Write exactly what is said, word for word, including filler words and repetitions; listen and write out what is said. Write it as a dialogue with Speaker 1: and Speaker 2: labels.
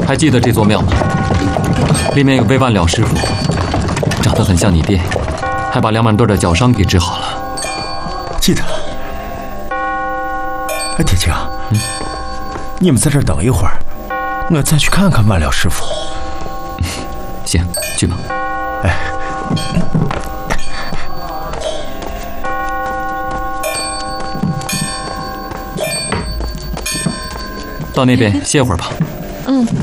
Speaker 1: 还记得这座庙吗？里面有位万了师傅，长得很像你爹，还把梁满墩的脚伤给治好了。
Speaker 2: 记得。哎，铁青，嗯，你们在这儿等一会儿，我再去看看万了师傅。
Speaker 1: 行，去吧。
Speaker 2: 哎。
Speaker 1: 到那边歇会儿吧。
Speaker 3: 嗯。